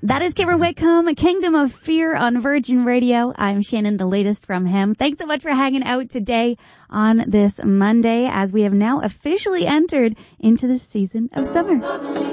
That is Cameron Whitcomb, Kingdom of Fear on Virgin Radio. I'm Shannon, the latest from him. Thanks so much for hanging out today on this Monday as we have now officially entered into the season of summer.